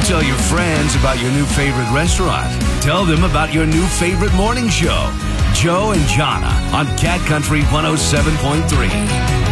Tell your friends about your new favorite restaurant. Tell them about your new favorite morning show. Joe and Jonna on Cat Country 107.3.